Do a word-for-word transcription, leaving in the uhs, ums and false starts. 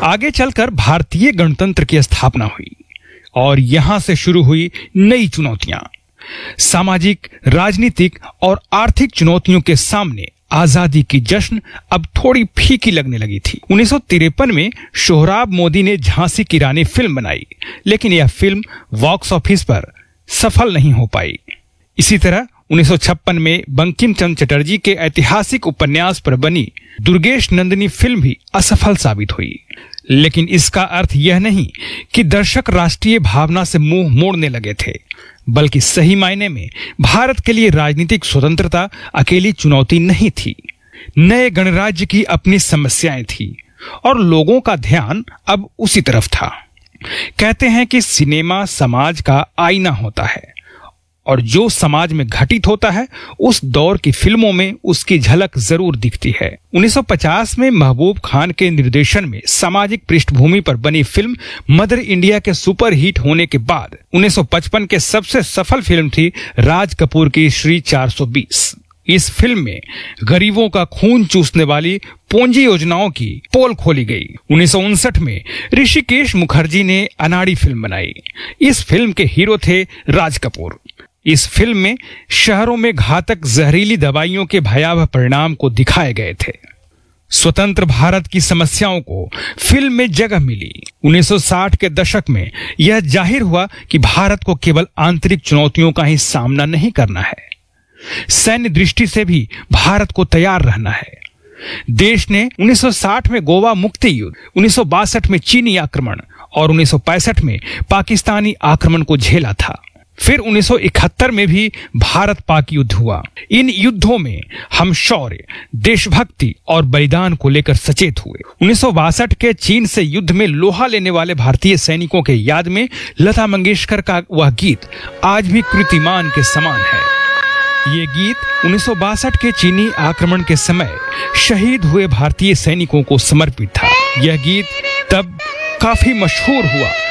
आगे चलकर भारतीय गणतंत्र की स्थापना हुई और यहां से शुरू हुई नई चुनौतियां। सामाजिक, राजनीतिक और आर्थिक चुनौतियों के सामने आजादी की जश्न अब थोड़ी फीकी लगने लगी थी। उन्नीस सौ तिरपन में सोहराब मोदी ने झांसी की रानी फिल्म बनाई, लेकिन यह फिल्म बॉक्स ऑफिस पर सफल नहीं हो पाई। इसी तरह उन्नीस सौ छप्पन में बंकिम चंद्र चटर्जी के ऐतिहासिक उपन्यास पर बनी दुर्गेश नंदिनी फिल्म भी असफल साबित हुई। लेकिन इसका अर्थ यह नहीं कि दर्शक राष्ट्रीय भावना से मुंह मोड़ने लगे थे, बल्कि सही मायने में भारत के लिए राजनीतिक स्वतंत्रता अकेली चुनौती नहीं थी। नए गणराज्य की अपनी समस्याएं थी और लोगों का ध्यान अब उसी तरफ था। कहते हैं कि सिनेमा समाज का आईना होता है और जो समाज में घटित होता है उस दौर की फिल्मों में उसकी झलक जरूर दिखती है। उन्नीस सौ पचास में महबूब खान के निर्देशन में सामाजिक पृष्ठभूमि पर बनी फिल्म मदर इंडिया के सुपर हिट होने के बाद उन्नीस सौ पचपन के सबसे सफल फिल्म थी राज कपूर की श्री चार सौ बीस। इस फिल्म में गरीबों का खून चूसने वाली पूंजी योजनाओं की पोल खोली गई। उन्नीस सौ उनसठ में ऋषिकेश मुखर्जी ने अनाड़ी फिल्म बनाई। इस फिल्म के हीरो थे राज कपूर। इस फिल्म में शहरों में घातक जहरीली दवाइयों के भयावह परिणाम को दिखाए गए थे। स्वतंत्र भारत की समस्याओं को फिल्म में जगह मिली। उन्नीस सौ साठ के दशक में यह जाहिर हुआ कि भारत को केवल आंतरिक चुनौतियों का ही सामना नहीं करना है, सैन्य दृष्टि से भी भारत को तैयार रहना है। देश ने उन्नीस सौ साठ में गोवा मुक्ति युद्ध, उन्नीस सौ बासठ में चीनी आक्रमण और उन्नीस सौ पैंसठ में पाकिस्तानी आक्रमण को झेला था। फिर उन्नीस सौ इकहत्तर में भी भारत पाक युद्ध हुआ। इन युद्धों में हम शौर्य, देशभक्ति और बलिदान को लेकर सचेत हुए। उन्नीस सौ बासठ के चीन से युद्ध में लोहा लेने वाले भारतीय सैनिकों के याद में लता मंगेशकर का वह गीत आज भी कीर्तिमान के समान है। ये गीत उन्नीस सौ बासठ के चीनी आक्रमण के समय शहीद हुए भारतीय सैनिकों को समर्पित था। यह गीत तब काफी मशहूर हुआ